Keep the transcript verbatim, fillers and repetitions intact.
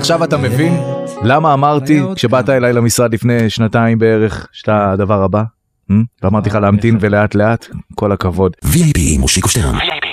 עכשיו אתה מבין למה אמרתי כשבאת אליי למשרד לפני שנתיים בערך שאתה הדבר הבא? ואמרתי לך להמתין ולאט לאט, כל הכבוד. וי איי פי מושיקו שטרן.